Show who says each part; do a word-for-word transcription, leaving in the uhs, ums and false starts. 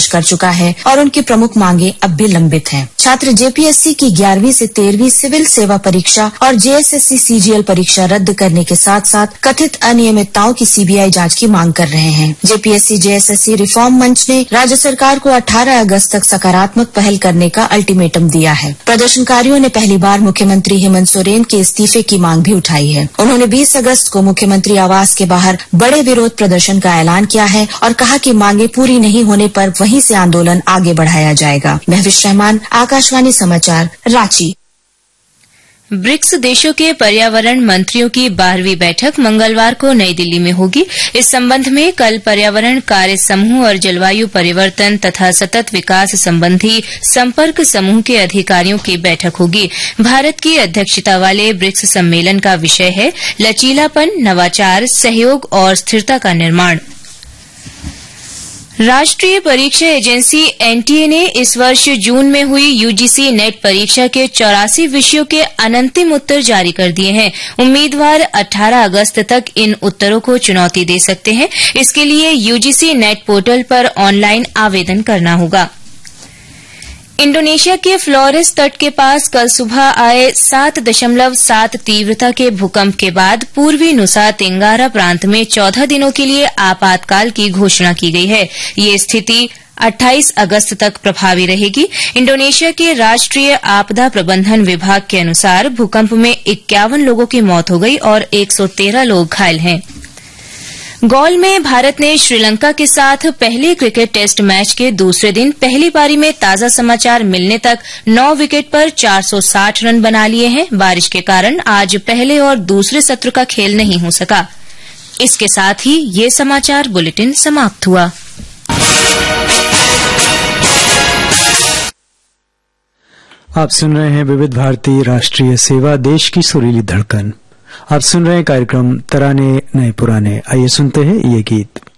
Speaker 1: कर चुका है और उनकी प्रमुख मांगे अब भी लंबित हैं। छात्र जेपीएससी की ग्यारहवीं से तेरहवीं सिविल सेवा परीक्षा और जेएसएससी सीजीएल परीक्षा रद्द करने के साथ साथ कथित अनियमितताओं की सीबीआई जांच की मांग कर रहे हैं। जेपीएससी जेएसएससी रिफॉर्म मंच ने राज्य सरकार को अठारह अगस्त तक सकारात्मक पहल करने का अल्टीमेटम दिया है। प्रदर्शनकारियों ने पहली बार मुख्यमंत्री हेमंत सोरेन के इस्तीफे की मांग भी उठाई है। उन्होंने बीस अगस्त को मुख्यमंत्री आवास के बाहर बड़े विरोध प्रदर्शन का ऐलान किया है और कहा कि मांगे पूरी नहीं होने पर वहीं से आंदोलन आगे बढ़ाया जाएगा। महविश रहमान, आकाशवाणी समाचार, रांची।
Speaker 2: ब्रिक्स देशों के पर्यावरण मंत्रियों की बारहवीं बैठक मंगलवार को नई दिल्ली में होगी। इस संबंध में कल पर्यावरण कार्य समूह और जलवायु परिवर्तन तथा सतत विकास संबंधी संपर्क समूह के अधिकारियों की बैठक होगी। भारत की अध्यक्षता वाले ब्रिक्स सम्मेलन का विषय है लचीलापन, नवाचार, सहयोग और स्थिरता का निर्माण। राष्ट्रीय परीक्षा एजेंसी एनटीए ने इस वर्ष जून में हुई यूजीसी नेट परीक्षा के चौरासी विषयों के अनंतिम उत्तर जारी कर दिए हैं। उम्मीदवार अठारह अगस्त तक इन उत्तरों को चुनौती दे सकते हैं। इसके लिए यूजीसी नेट पोर्टल पर ऑनलाइन आवेदन करना होगा। इंडोनेशिया के फ्लोरेस तट के पास कल सुबह आए सात दशमलव सात तीव्रता के भूकंप के बाद पूर्वी नुसा तेंगारा प्रांत में चौदह दिनों के लिए आपातकाल की घोषणा की गई है। ये स्थिति अट्ठाईस अगस्त तक प्रभावी रहेगी। इंडोनेशिया के राष्ट्रीय आपदा प्रबंधन विभाग के अनुसार भूकंप में इक्यावन लोगों की मौत हो गई और एक सौ तेरह लोग घायल हैं। गौल में भारत ने श्रीलंका के साथ पहले क्रिकेट टेस्ट मैच के दूसरे दिन पहली पारी में ताजा समाचार मिलने तक नौ विकेट पर चार सौ साठ रन बना लिए हैं। बारिश के कारण आज पहले और दूसरे सत्र का खेल नहीं हो सका। इसके साथ ही ये समाचार बुलेटिन समाप्त हुआ।
Speaker 3: आप सुन रहे हैं विविध भारती राष्ट्रीय सेवा, देश की सुरीली धड़कन। आप सुन रहे हैं कार्यक्रम तराने नए पुराने। आइए सुनते हैं ये गीत।